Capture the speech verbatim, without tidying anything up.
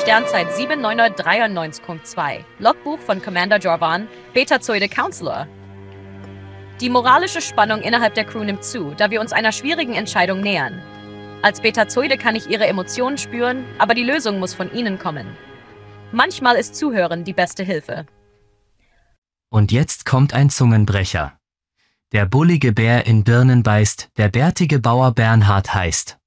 Sternzeit sieben neun drei neun Punkt zwei. Logbuch von Commander Jorvan, Betazoide Counselor. Die moralische Spannung innerhalb der Crew nimmt zu, da wir uns einer schwierigen Entscheidung nähern. Als Betazoide kann ich ihre Emotionen spüren, aber die Lösung muss von ihnen kommen. Manchmal ist Zuhören die beste Hilfe. Und jetzt kommt ein Zungenbrecher. Der bullige Bär in Birnen beißt, der bärtige Bauer Bernhard heißt.